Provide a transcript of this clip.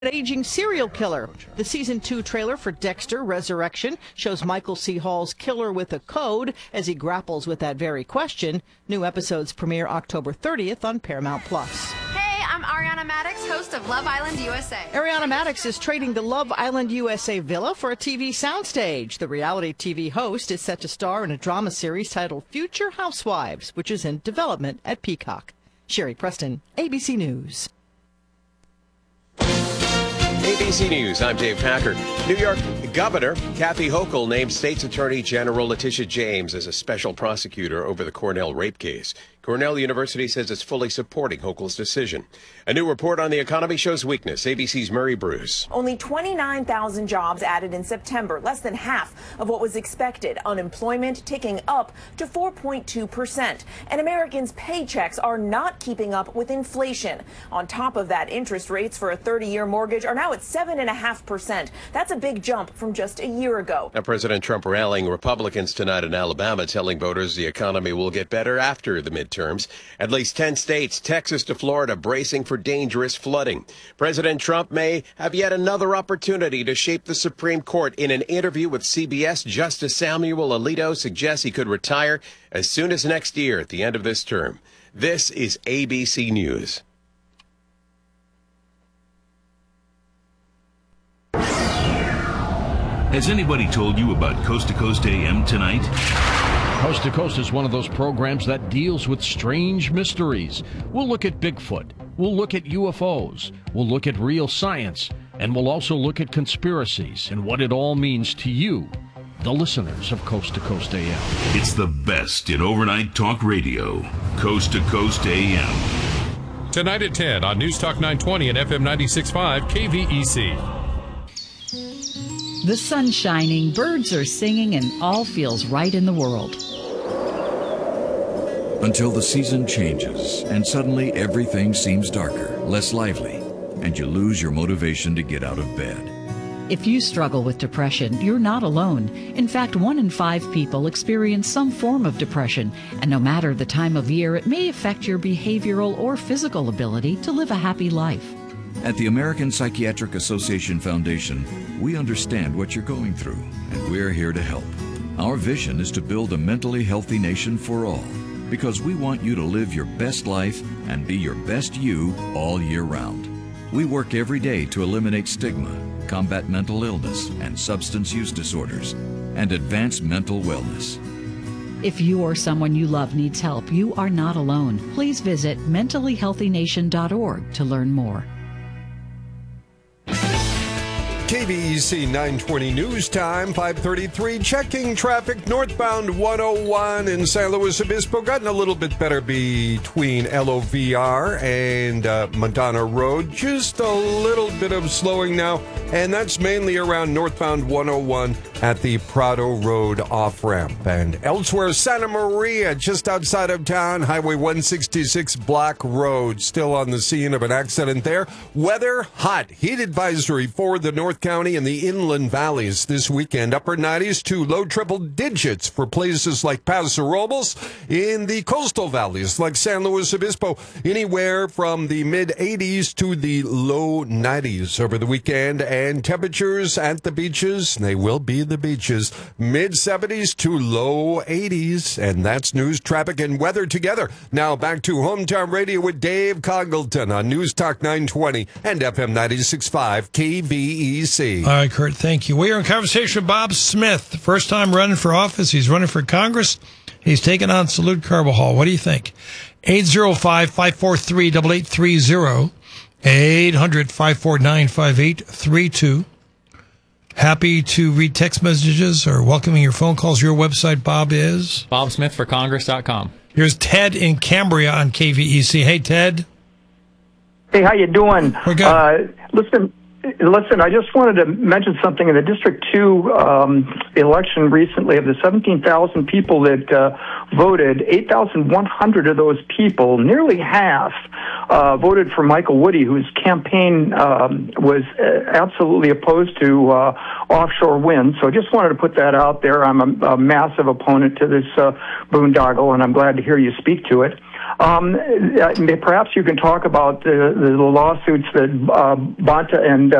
An aging serial killer. The season 2 trailer for Dexter Resurrection shows Michael C. Hall's killer with a code as he grapples with that very question. New episodes premiere October 30th on Paramount+. Hey, I'm Ariana Madix, host of Love Island USA. Ariana Madix is trading the Love Island USA villa for a TV soundstage. The reality TV host is set to star in a drama series titled Future Housewives, which is in development at Peacock. Sherry Preston, ABC News. ABC News, I'm Dave Packard. New York Governor Kathy Hochul named State's Attorney General Letitia James as a special prosecutor over the Cornell rape case. Cornell University says it's fully supporting Hochul's decision. A new report on the economy shows weakness. ABC's Murray Bruce. Only 29,000 jobs added in September, less than half of what was expected. Unemployment ticking up to 4.2%. And Americans' paychecks are not keeping up with inflation. On top of that, interest rates for a 30-year mortgage are now at 7.5%. That's a big jump from just a year ago. Now, President Trump rallying Republicans tonight in Alabama, telling voters the economy will get better after the midterms. At least 10 states, Texas to Florida, bracing for dangerous flooding. President Trump may have yet another opportunity to shape the Supreme Court. In an interview with CBS, Justice Samuel Alito suggests he could retire as soon as next year at the end of this term. This is ABC News. Has anybody told you about Coast to Coast AM tonight? Coast to Coast is one of those programs that deals with strange mysteries. We'll look at Bigfoot. We'll look at UFOs. We'll look at real science. And we'll also look at conspiracies and what it all means to you, the listeners of Coast to Coast AM. It's the best in overnight talk radio. Coast to Coast AM. Tonight at 10 on News Talk 920 and FM 96.5 KVEC. The sun's shining, birds are singing, and all feels right in the world. Until the season changes, and suddenly everything seems darker, less lively, and you lose your motivation to get out of bed. If you struggle with depression, you're not alone. In fact, 1 in 5 people experience some form of depression, and no matter the time of year, it may affect your behavioral or physical ability to live a happy life. At the American Psychiatric Association Foundation, we understand what you're going through, and we're here to help. Our vision is to build a mentally healthy nation for all, because we want you to live your best life and be your best you all year round. We work every day to eliminate stigma, combat mental illness and substance use disorders, and advance mental wellness. If you or someone you love needs help, you are not alone. Please visit mentallyhealthynation.org to learn more. KVEC 920 News Time, 5:33. Checking traffic northbound 101 in San Luis Obispo. Gotten a little bit better between LOVR and Madonna Road. Just a little bit of slowing now, and that's mainly around northbound 101 at the Prado Road off-ramp. And elsewhere, Santa Maria, just outside of town, Highway 166 Black Road. Still on the scene of an accident there. Weather, hot. Heat advisory for the North County and the inland valleys this weekend. Upper 90s to low triple digits for places like Paso Robles. In the coastal valleys like San Luis Obispo, anywhere from the mid-80s to the low 90s over the weekend. And temperatures at the beaches, they will be the beaches, mid-70s to low 80s. And that's news, traffic, and weather together. Now back to Hometown Radio with Dave Congleton on News Talk 920 and FM 96.5 KVEC. All right, Kurt, thank you. We are in conversation with Bob Smith. First time running for office. He's running for Congress. He's taking on Salud Carbajal. What do you think? 805-543-8830. 800-549-5832. Happy to read text messages or welcoming your phone calls. Your website, Bob, is? BobSmithForCongress.com. Here's Ted in Cambria on KVEC. Hey, Ted. Hey, how you doing? We're good. Listen, I just wanted to mention something. In the District 2 election recently, of the 17,000 people that voted, 8,100 of those people, nearly half, voted for Michael Woody, whose campaign was absolutely opposed to offshore wind. So I just wanted to put that out there. I'm a massive opponent to this boondoggle, and I'm glad to hear you speak to it. Perhaps you can talk about the lawsuits that Bonta and